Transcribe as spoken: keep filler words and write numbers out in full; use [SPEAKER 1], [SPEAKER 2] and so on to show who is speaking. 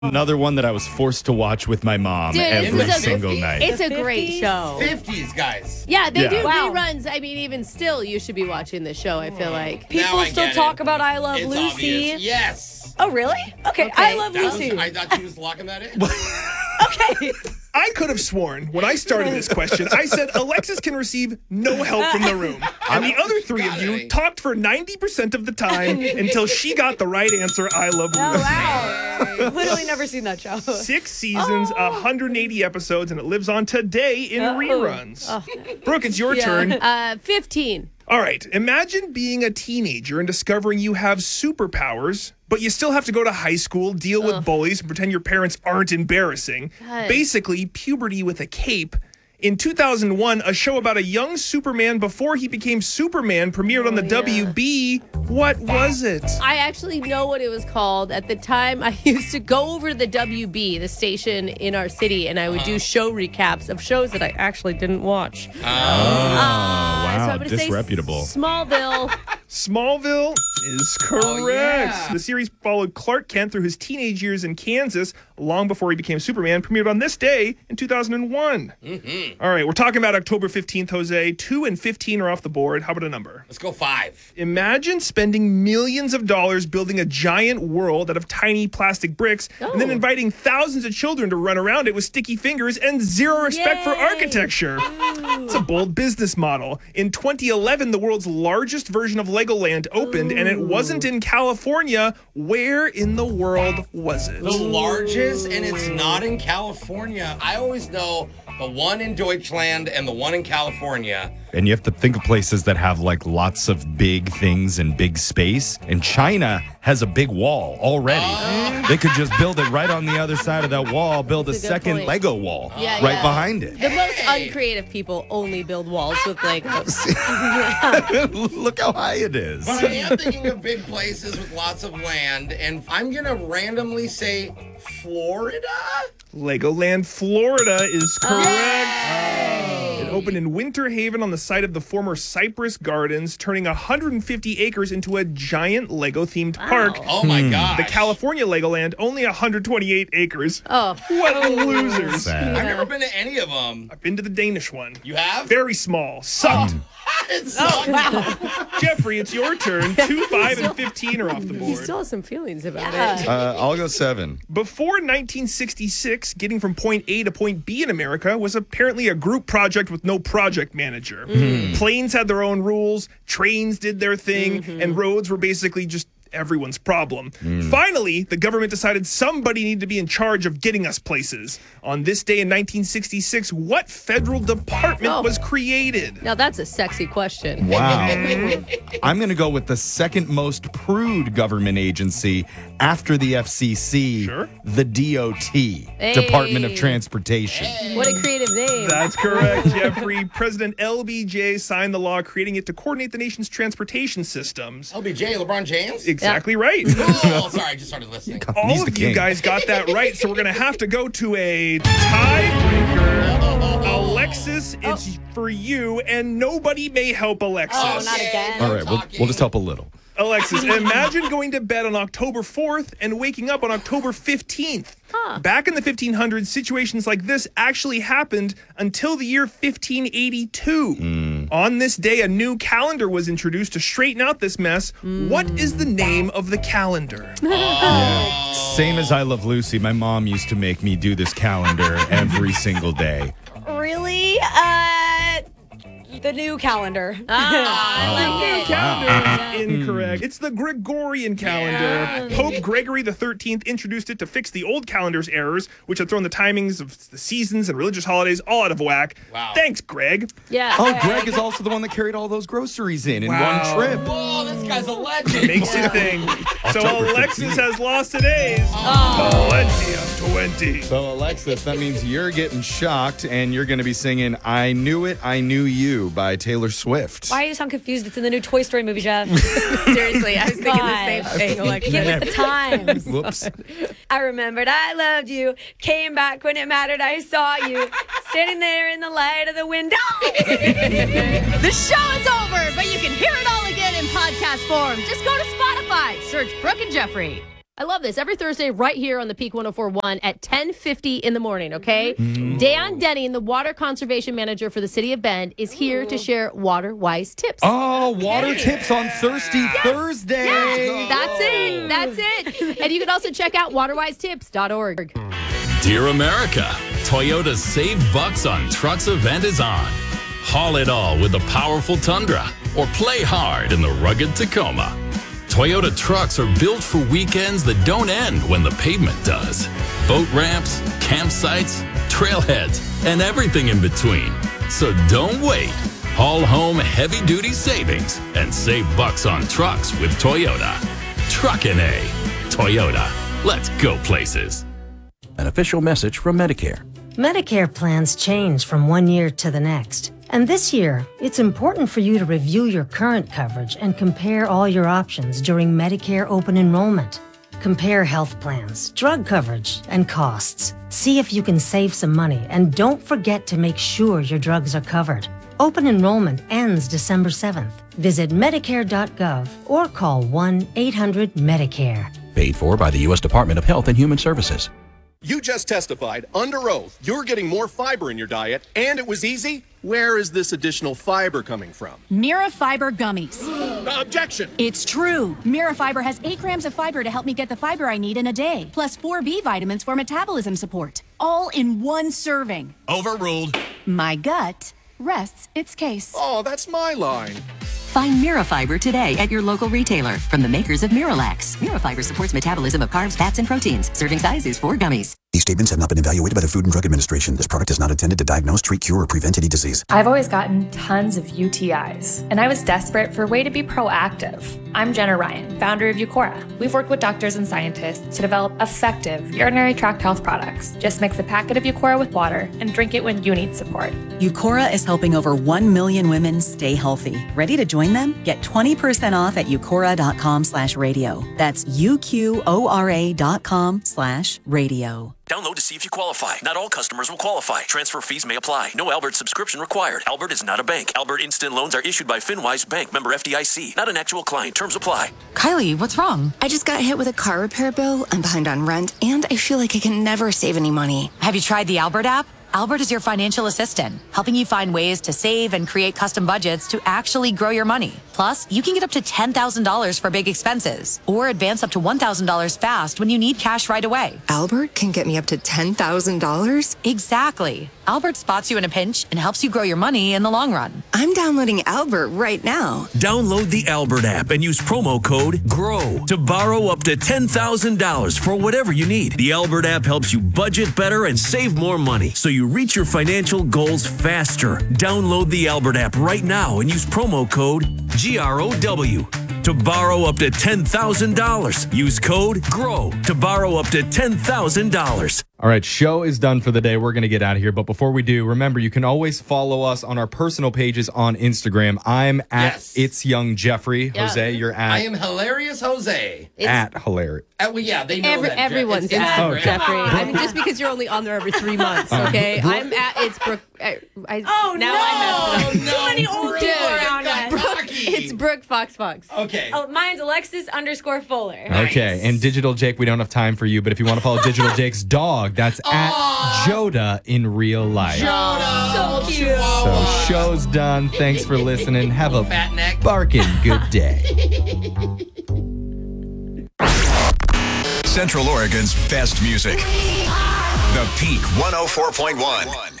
[SPEAKER 1] Another one that I was forced to watch with my mom
[SPEAKER 2] Dude,
[SPEAKER 1] every
[SPEAKER 2] this is a-
[SPEAKER 1] single night.
[SPEAKER 2] It's a great show.
[SPEAKER 3] fifties, guys.
[SPEAKER 2] Yeah, they
[SPEAKER 1] Yeah.
[SPEAKER 2] do
[SPEAKER 4] Wow.
[SPEAKER 2] reruns. I mean, even still, you should be watching the show, I feel like.
[SPEAKER 3] Now
[SPEAKER 4] People
[SPEAKER 3] I
[SPEAKER 4] still
[SPEAKER 3] get
[SPEAKER 4] talk
[SPEAKER 3] it.
[SPEAKER 4] about I Love
[SPEAKER 3] It's
[SPEAKER 4] Lucy.
[SPEAKER 3] obvious. Yes.
[SPEAKER 4] Oh, really? Okay,
[SPEAKER 2] Okay.
[SPEAKER 4] I Love
[SPEAKER 3] That was,
[SPEAKER 4] Lucy.
[SPEAKER 3] I thought she was locking that in.
[SPEAKER 4] Okay.
[SPEAKER 5] I could have sworn when I started this question, I said Alexis can receive no help from the room. And the other three of you talked for ninety percent of the time until she got the right answer, I Love
[SPEAKER 4] Oh,
[SPEAKER 5] Lucy.
[SPEAKER 4] wow. Literally never seen that show.
[SPEAKER 5] Six seasons, one hundred eighty episodes, and it lives on today in
[SPEAKER 4] Uh-oh.
[SPEAKER 5] reruns. Brooke, it's your
[SPEAKER 2] Yeah.
[SPEAKER 5] turn.
[SPEAKER 2] Uh, fifteen.
[SPEAKER 5] All right, imagine being a teenager and discovering you have superpowers, but you still have to go to high school, deal with bullies, and pretend your parents aren't embarrassing.
[SPEAKER 2] God.
[SPEAKER 5] Basically, puberty with a cape. In two thousand one, a show about a young Superman before he became Superman premiered on the
[SPEAKER 2] yeah.
[SPEAKER 5] W B. What was it?
[SPEAKER 2] I actually know what it was called. At the time, I used to go over to the W B, the station in our city, and I would do show recaps of shows that I actually didn't watch.
[SPEAKER 1] oh, wow.
[SPEAKER 2] so I'm gonna say
[SPEAKER 1] Disreputable.
[SPEAKER 2] Smallville.
[SPEAKER 5] Smallville is correct.
[SPEAKER 3] Oh, yeah.
[SPEAKER 5] The series followed Clark Kent through his teenage years in Kansas, long before he became Superman, premiered on this day in two thousand one.
[SPEAKER 3] Mm-hmm.
[SPEAKER 5] All right, we're talking about October fifteenth, Jose. two and fifteen are off the board. How about a number?
[SPEAKER 3] Let's go five.
[SPEAKER 5] Imagine spending millions of dollars building a giant world out of tiny plastic bricks and then
[SPEAKER 2] Oh.
[SPEAKER 5] inviting thousands of children to run around it with sticky fingers and zero respect for
[SPEAKER 2] Yay.
[SPEAKER 5] architecture. It's a bold business model. In twenty eleven, the world's largest version of Legoland opened, and it wasn't in California. Where in the world was it?
[SPEAKER 3] The largest, and it's not in California. I always know the one in Deutschland and the one in California.
[SPEAKER 1] And you have to think of places that have like lots of big things and big space. And China has a big wall already. They could just build it right on the other side of that wall, build a
[SPEAKER 2] That's a good
[SPEAKER 1] second
[SPEAKER 2] point.
[SPEAKER 1] Lego wall
[SPEAKER 2] Yeah,
[SPEAKER 1] right
[SPEAKER 2] yeah.
[SPEAKER 1] behind it.
[SPEAKER 2] The most
[SPEAKER 3] Hey.
[SPEAKER 2] uncreative people only build walls with Legos.
[SPEAKER 1] Look how high it is.
[SPEAKER 3] But I am thinking of big places with lots of land, and I'm going to randomly say Florida?
[SPEAKER 5] Legoland, Florida is correct. It opened in Winter Haven on the site of the former Cypress Gardens, turning one hundred fifty acres into a giant Lego-themed park.
[SPEAKER 3] Oh my gosh.
[SPEAKER 5] The California Legoland, only one hundred twenty-eight acres.
[SPEAKER 2] Oh.
[SPEAKER 5] What losers.
[SPEAKER 1] Sad.
[SPEAKER 3] I've never been to any of them.
[SPEAKER 5] I've been to the Danish one.
[SPEAKER 3] You have?
[SPEAKER 5] Very small. Sucked.
[SPEAKER 3] It sucks.
[SPEAKER 5] Jeffrey, it's your turn. Two, five, and fifteen are off the
[SPEAKER 2] He
[SPEAKER 5] board.
[SPEAKER 2] still has some feelings about
[SPEAKER 4] Yeah.
[SPEAKER 2] it.
[SPEAKER 1] Uh, I'll go seven.
[SPEAKER 5] Before nineteen sixty-six, getting from point A to point B in America was apparently a group project with no project manager. Planes had their own rules, trains did their thing, and roads were basically just everyone's problem. Finally, the government decided somebody needed to be in charge of getting us places. On this day in nineteen sixty-six, what federal department
[SPEAKER 2] Oh.
[SPEAKER 5] was created?
[SPEAKER 2] Now, that's a sexy question.
[SPEAKER 1] Wow. I'm going to go with the second most prude government agency after the F C C,
[SPEAKER 5] Sure.
[SPEAKER 1] the D O T,
[SPEAKER 2] Hey.
[SPEAKER 1] Department of Transportation.
[SPEAKER 2] What a creative name.
[SPEAKER 5] That's correct, Jeffrey. President L B J signed the law creating it to coordinate the nation's transportation systems.
[SPEAKER 3] L B J, LeBron James?
[SPEAKER 5] Exactly right.
[SPEAKER 3] Oh, sorry, I just started listening.
[SPEAKER 5] All
[SPEAKER 1] He's
[SPEAKER 5] of
[SPEAKER 1] the
[SPEAKER 5] you
[SPEAKER 1] king.
[SPEAKER 5] guys got that right, so we're going to have to go to a tiebreaker. Alexis, it's for you, and nobody may help Alexis.
[SPEAKER 4] Oh, not again.
[SPEAKER 1] All right, we'll, we'll just help a little.
[SPEAKER 5] Alexis, imagine going to bed on October fourth and waking up on October fifteenth. Back in the fifteen hundreds, situations like this actually happened until the year fifteen eighty-two. On this day, a new calendar was introduced to straighten out this mess. What is the name of the calendar?
[SPEAKER 1] Same as I Love Lucy, my mom used to make me do this calendar every single day.
[SPEAKER 4] Really? Uh, the new calendar.
[SPEAKER 2] Ah, I like it.
[SPEAKER 5] Calendar is incorrect. It's the Gregorian calendar. Pope Gregory the thirteenth introduced it to fix the old calendar's errors, which had thrown the timings of the seasons and religious holidays all out of whack.
[SPEAKER 3] Wow.
[SPEAKER 5] Thanks, Greg.
[SPEAKER 2] Yeah.
[SPEAKER 1] Oh, Greg is also the one that carried all those groceries in in
[SPEAKER 5] Wow.
[SPEAKER 1] one trip.
[SPEAKER 3] Oh, this guy's a legend.
[SPEAKER 5] Makes you think. So
[SPEAKER 1] October
[SPEAKER 5] Alexis
[SPEAKER 1] fifteenth.
[SPEAKER 5] has lost today's plenty of twenty.
[SPEAKER 1] So, Alexis, that means you're getting shocked and you're going to be singing I Knew It, I Knew You by Taylor Swift.
[SPEAKER 4] Why do you sound confused? It's in the new Toy Story movie, Jeff.
[SPEAKER 2] Seriously, I was thinking the same
[SPEAKER 4] God.
[SPEAKER 2] thing. Alexis.
[SPEAKER 4] Get with the times.
[SPEAKER 1] Whoops.
[SPEAKER 4] I remembered I loved you. Came back when it mattered. I saw you. Sitting there in the light of the window.
[SPEAKER 2] The show is over, but you can hear it all again in podcast form. Just go to Spotify, search Brooke and Jeffrey. I love this. Every Thursday right here on the Peak one oh four point one at ten fifty in the morning, okay? Mm-hmm. Dan Denning, the water conservation manager for the city of Bend, is here Ooh. to share water-wise tips.
[SPEAKER 1] Oh, water yeah. tips on Thirsty yes. Thursday.
[SPEAKER 2] Yes. That's it. That's it. And you can also check out water wise tips dot org.
[SPEAKER 6] Dear America, Toyota's Save Bucks on Trucks event is on. Haul it all with the powerful Tundra or play hard in the rugged Tacoma. Toyota trucks are built for weekends that don't end when the pavement does. Boat ramps, campsites, trailheads, and everything in between. So don't wait. Haul home heavy-duty savings and save bucks on trucks with Toyota. Truckin' A. Toyota. Let's go places.
[SPEAKER 7] An official message from Medicare.
[SPEAKER 8] Medicare plans change from one year to the next. And this year, it's important for you to review your current coverage and compare all your options during Medicare open enrollment. Compare health plans, drug coverage, and costs. See if you can save some money, and don't forget to make sure your drugs are covered. Open enrollment ends December seventh. Visit Medicare dot gov or call one eight hundred Medicare.
[SPEAKER 7] Paid for by the U S Department of Health and Human Services.
[SPEAKER 9] You just testified under oath you're getting more fiber in your diet, and it was easy. Where is this additional fiber coming from?
[SPEAKER 10] Mirafiber gummies.
[SPEAKER 9] Uh, objection.
[SPEAKER 10] It's true. Mirafiber has eight grams of fiber to help me get the fiber I need in a day, plus four B vitamins for metabolism support, all in one serving.
[SPEAKER 9] Overruled.
[SPEAKER 10] My gut rests its case.
[SPEAKER 9] Oh, that's my line.
[SPEAKER 11] Find Mirafiber today at your local retailer from the makers of Miralax. Mirafiber supports metabolism of carbs, fats, and proteins. Serving size is four gummies.
[SPEAKER 12] These statements have not been evaluated by the Food and Drug Administration. This product is not intended to diagnose, treat, cure, or prevent any disease.
[SPEAKER 13] I've always gotten tons of U T Is, and I was desperate for a way to be proactive. I'm Jenna Ryan, founder of Eucora. We've worked with doctors and scientists to develop effective urinary tract health products. Just mix a packet of Eucora with water and drink it when you need support.
[SPEAKER 14] Eucora is helping over one million women stay healthy. Ready to join them? Get twenty percent off at eucora dot com slash radio. That's U Q O R A dot com slash radio.
[SPEAKER 15] Download to see if you qualify. Not all customers will qualify. Transfer fees may apply. No Albert subscription required. Albert is not a bank. Albert Instant Loans are issued by FinWise Bank, member F D I C. Not an actual client. Terms apply.
[SPEAKER 16] Kylie, what's wrong? I just got hit with a car repair bill. I'm behind on rent, and I feel like I can never save any money.
[SPEAKER 17] Have you tried the Albert app? Albert is your financial assistant, helping you find ways to save and create custom budgets to actually grow your money. Plus, you can get up to ten thousand dollars for big expenses or advance up to one thousand dollars fast when you need cash right away.
[SPEAKER 16] Albert can get me up to ten thousand dollars?
[SPEAKER 17] Exactly. Albert spots you in a pinch and helps you grow your money in the long run.
[SPEAKER 16] I'm downloading Albert right now.
[SPEAKER 15] Download the Albert app and use promo code GROW to borrow up to ten thousand dollars for whatever you need. The Albert app helps you budget better and save more money so you reach your financial goals faster. Download the Albert app right now and use promo code G R O W to borrow up to ten thousand dollars. Use code GROW to borrow up to ten thousand dollars.
[SPEAKER 1] All right, show is done for the day. We're going to get out of here. But before we do, remember, you can always follow us on our personal pages on Instagram. I'm at
[SPEAKER 3] Yes.
[SPEAKER 1] It's Young Jeffrey.
[SPEAKER 2] Yeah.
[SPEAKER 1] Jose, you're at...
[SPEAKER 3] I am Hilarious Jose.
[SPEAKER 1] at Hilarious.
[SPEAKER 3] Uh, well, yeah, they know
[SPEAKER 2] Every,
[SPEAKER 3] that.
[SPEAKER 2] everyone's
[SPEAKER 3] It's
[SPEAKER 2] at
[SPEAKER 3] Instagram.
[SPEAKER 2] Jeffrey. I mean, just because you're only on there every three months, okay? I'm at it's Brooke. I, I,
[SPEAKER 4] Oh,
[SPEAKER 2] now
[SPEAKER 4] no.
[SPEAKER 2] I messed it up.
[SPEAKER 4] Too many old
[SPEAKER 2] Dude,
[SPEAKER 4] people around us.
[SPEAKER 2] Brooke, it's Brooke Fox Fox.
[SPEAKER 3] Okay.
[SPEAKER 4] Oh, mine's Alexis underscore Fuller.
[SPEAKER 1] Okay, and Digital Jake, we don't have time for you, but if you want to follow Digital Jake's dog, that's at Joda in real life.
[SPEAKER 4] So cute.
[SPEAKER 1] So show's done. Thanks for listening. Have a
[SPEAKER 3] Fat neck.
[SPEAKER 1] barking good day.
[SPEAKER 18] Central Oregon's best music. The Peak one oh four point one.